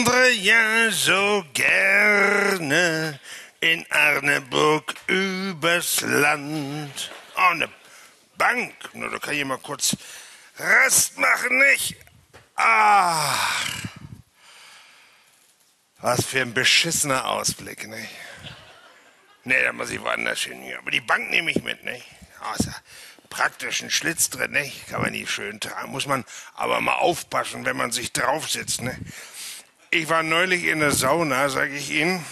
Ja, so gerne in Arneburg übers Land. Oh, eine Bank. Nur, da kann ich mal kurz Rast machen, nicht? Ah, was für ein beschissener Ausblick, nicht? Nee, da muss ich woanders hin. Aber die Bank nehme ich mit, nicht? Außer praktischen Schlitz drin, nicht? Kann man nicht schön tragen. Muss man aber mal aufpassen, wenn man sich draufsetzt, ne? Ich war neulich in der Sauna, sage ich Ihnen.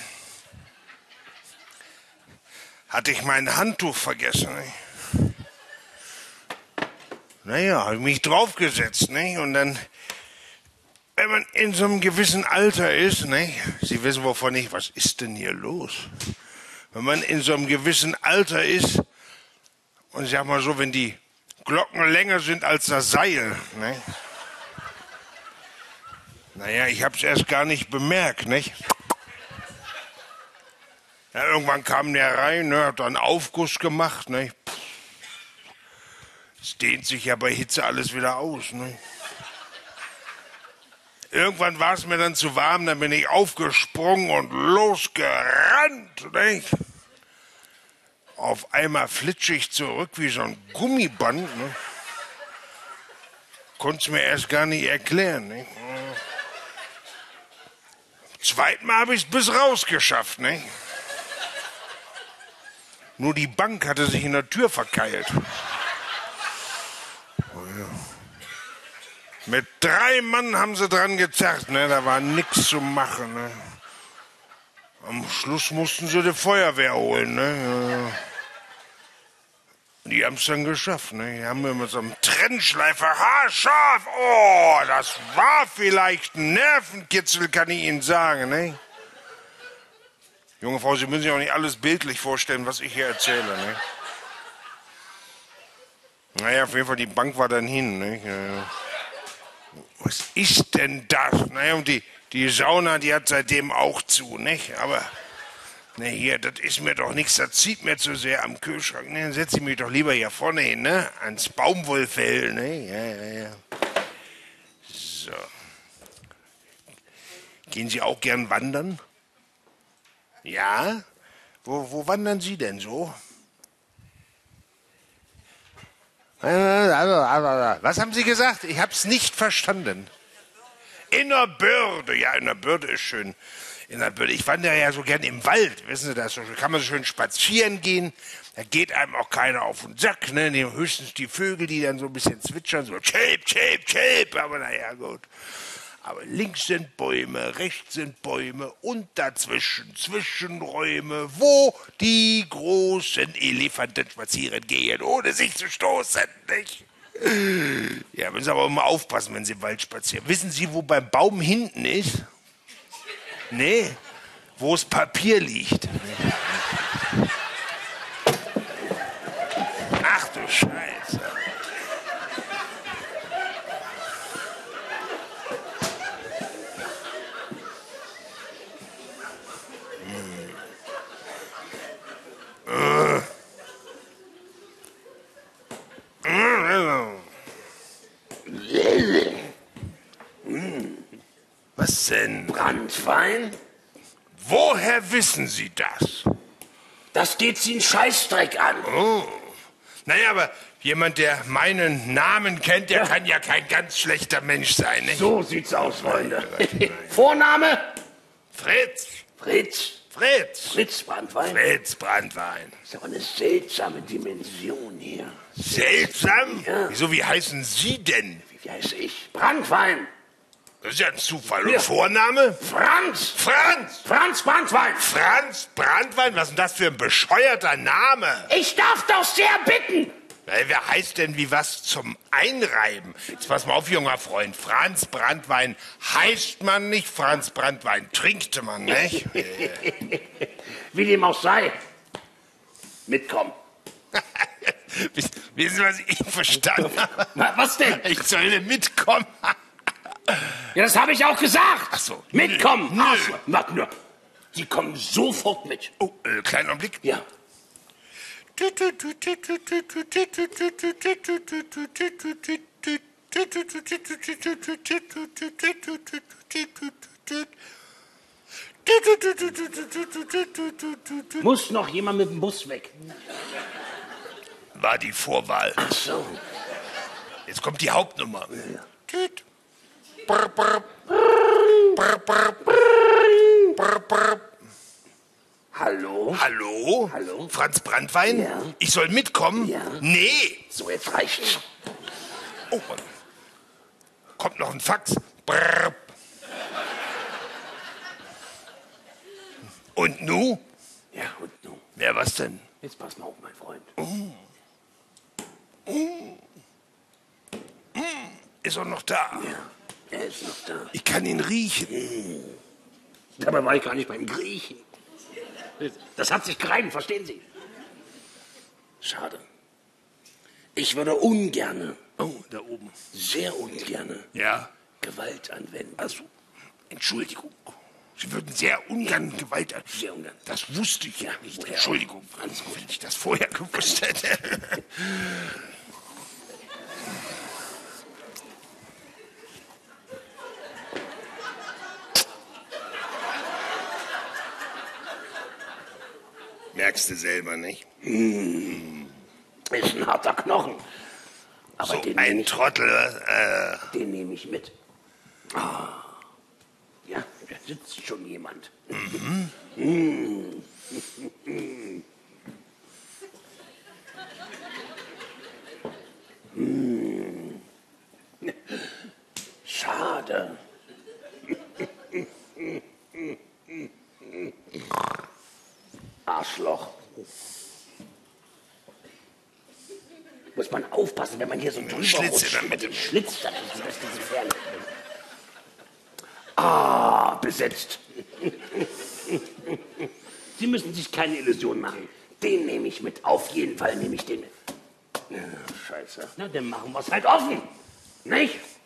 Hatte ich mein Handtuch vergessen, nicht? Naja, habe ich mich draufgesetzt, nicht? Und dann, wenn man in so einem gewissen Alter ist, nicht? Sie wissen wovon ich, was ist denn hier los? Wenn man in so einem gewissen Alter ist, und ich sag mal so, wenn die Glocken länger sind als das Seil, nicht? Naja, ich hab's erst gar nicht bemerkt, nicht? Ja, irgendwann kam der rein, ne, hat dann Aufguss gemacht, nicht? Es dehnt sich ja bei Hitze alles wieder aus, ne? Irgendwann war es mir dann zu warm, dann bin ich aufgesprungen und losgerannt, nicht? Auf einmal flitsche ich zurück wie so ein Gummiband, ne? Konnte es mir erst gar nicht erklären, nicht? Zweiten Mal habe ich es bis raus geschafft, nicht? Nur die Bank hatte sich in der Tür verkeilt. Oh ja. Mit 3 Mann haben sie dran gezerrt, ne? Da war nichts zu machen, ne? Am Schluss mussten sie die Feuerwehr holen, ne? Die haben es dann geschafft, ne? Die haben mir mit so einem Trennschleifer haarscharf. Oh, das war vielleicht ein Nervenkitzel, kann ich Ihnen sagen, ne? Junge Frau, Sie müssen sich auch nicht alles bildlich vorstellen, was ich hier erzähle, ne? Naja, auf jeden Fall, die Bank war dann hin, ne? Was ist denn das? Naja, und die Sauna, die hat seitdem auch zu, nicht? Aber, ne, hier, das ist mir doch nichts, das zieht mir zu sehr am Kühlschrank. Ne, dann setze ich mich doch lieber hier vorne hin, ne? Ans Baumwollfell, ne? Ja. So. Gehen Sie auch gern wandern? Ja? Wo wandern Sie denn so? Was haben Sie gesagt? Ich habe es nicht verstanden. In der Börde. Ja, in der Börde ist schön. In der Börde. Ich wandere ja so gern im Wald. Wissen Sie das? Da kann man so schön spazieren gehen. Da geht einem auch keiner auf den Sack. Ne? Höchstens die Vögel, die dann so ein bisschen zwitschern. So chirp, chirp, chirp. Aber naja, gut. Aber links sind Bäume, rechts sind Bäume und dazwischen Zwischenräume, wo die großen Elefanten spazieren gehen, ohne sich zu stoßen, nicht? Ja, müssen Sie aber immer aufpassen, wenn Sie im Wald spazieren. Wissen Sie, wo beim Baum hinten ist? Nee, wo das Papier liegt. Ach du Scheiße. Was denn? Branntwein? Woher wissen Sie das? Das geht Sie einen Scheißdreck an. Oh. Naja, aber jemand, der meinen Namen kennt, der kann ja kein ganz schlechter Mensch sein, nicht? So sieht's aus, Freunde. Vorname? Fritz. Fritz. Fritz. Fritz Branntwein. Fritz Branntwein. Das ist aber eine seltsame Dimension hier. Seltsam? Ja. Wieso, wie heißen Sie denn? Wie heiße ich? Branntwein. Das ist ja ein Zufall. Und Ja. Vorname? Franz. Franz. Franz Branntwein. Franz Branntwein? Was ist denn das für ein bescheuerter Name? Ich darf doch sehr bitten. Wer heißt denn wie was zum Einreiben? Jetzt pass mal auf, junger Freund. Franz Branntwein heißt man nicht, Franz Branntwein trinkt man, nicht? Wie dem auch sei. Mitkommen. Wissen Sie, was ich verstanden habe? Was denn? Ich soll mitkommen. Ja, das habe ich auch gesagt. Ach so. Mitkommen. Nö. Arschloch. Warte nur. Sie kommen sofort mit. Oh, kleinen Augenblick. Ja. Muss noch jemand mit dem Bus weg? War die Vorwahl. Ach so. Jetzt kommt die Hauptnummer. Ja. Tüt. Brr, brr. Brr, brr. Brr, brr. Hallo? Hallo? Hallo? Franz Branntwein? Ja. Ich soll mitkommen? Ja. Nee. So, jetzt reicht's. Oh, kommt noch ein Fax. Brr. Und nu? Ja, und nun? Ja, was denn? Jetzt pass mal auf, mein Freund. Ist er noch da? Ja, er ist noch da. Ich kann ihn riechen. Dabei war ich gar nicht beim Griechen. Das hat sich gereimt, verstehen Sie? Schade. Ich würde ungerne, Oh, da oben. sehr ungerne, Ja. Gewalt anwenden. Also, Entschuldigung. Sie würden sehr ungern Gewalt an. Sehr ungern. Das wusste ich ja nicht. woher Entschuldigung, Alles gut. wenn ich das vorher gewusst hätte. Merkst du selber, nicht? Ist ein harter Knochen. Aber So den ein nehme ich, Trottel. den nehm ich mit. Ah. Ja, da sitzt schon jemand. Schade. Arschloch. Muss man aufpassen, wenn man hier so drüber Schlitz in rutscht. der Mitte. Den Schlitz, das ist gefährlich. Ah, besetzt. Sie müssen sich keine Illusion machen. Den nehme ich mit. Auf jeden Fall nehme ich den mit. Ja, scheiße. Na, dann machen wir es halt offen. Nicht?